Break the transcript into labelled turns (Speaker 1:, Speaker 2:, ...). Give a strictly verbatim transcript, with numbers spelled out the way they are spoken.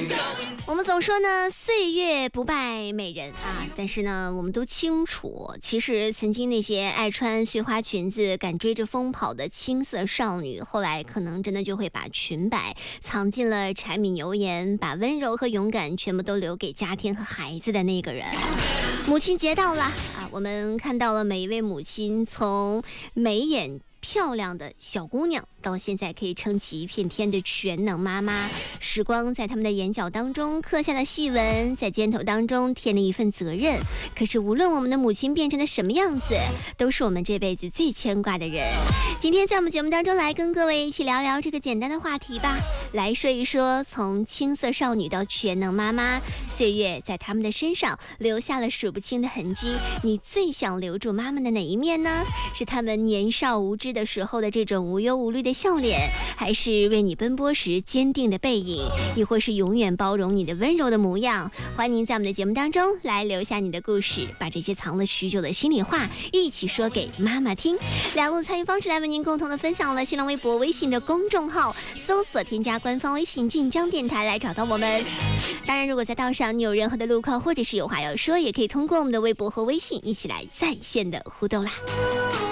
Speaker 1: 我们总说呢，岁月不败美人啊，但是呢，我们都清楚，其实曾经那些爱穿碎花裙子、敢追着风跑的青涩少女，后来可能真的就会把裙摆藏进了柴米油盐，把温柔和勇敢全部都留给家庭和孩子的那个人。母亲节到了啊，我们看到了每一位母亲从眉眼漂亮的小姑娘到现在可以撑起一片天的全能妈妈，时光在他们的眼角当中刻下了细纹，在肩头当中添了一份责任。可是无论我们的母亲变成了什么样子，都是我们这辈子最牵挂的人。今天在我们节目当中来跟各位一起聊聊这个简单的话题吧，来说一说从青涩少女到全能妈妈，岁月在他们的身上留下了数不清的痕迹。你最想留住妈妈的哪一面呢？是他们年少无知的时候的这种无忧无虑的笑脸，还是为你奔波时坚定的背影，亦或是永远包容你的温柔的模样？欢迎您在我们的节目当中来留下你的故事，把这些藏了许久的心里话一起说给妈妈听。两路参与方式来为您共同的分享了新浪微博、微信的公众号，搜索添加官方微信晋江电台来找到我们。当然，如果在道上你有任何的路况或者是有话要说，也可以通过我们的微博和微信一起来在线的互动啦。